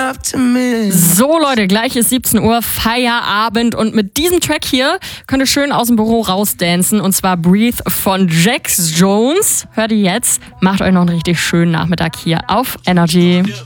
So Leute, gleich ist 17 Uhr, Feierabend und mit diesem Track hier könnt ihr schön aus dem Büro rausdancen und zwar Breathe von Jax Jones. Hört ihr jetzt, macht euch noch einen richtig schönen Nachmittag hier auf Energy.